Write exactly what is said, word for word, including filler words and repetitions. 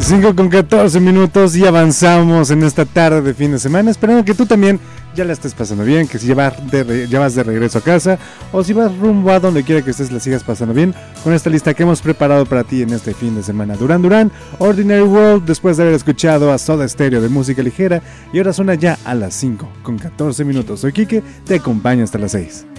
cinco con catorce minutos y avanzamos en esta tarde de fin de semana, esperando que tú también ya la estés pasando bien, que si ya vas de, re, ya vas de regreso a casa o si vas rumbo a donde quiera que estés la sigas pasando bien con esta lista que hemos preparado para ti en este fin de semana. Duran Duran, Ordinary World, después de haber escuchado a Soda Stereo de música ligera, y ahora suena ya a las cinco con catorce minutos. Soy Quique, te acompaño hasta las seis.